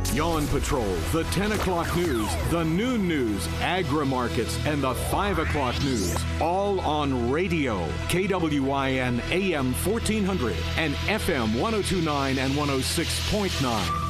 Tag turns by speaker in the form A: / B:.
A: Yawn Patrol, the 10 o'clock news, the noon news, agri-markets, and the 5 o'clock news. All on radio. KWIN AM 1400 and FM 1029 and 106.9.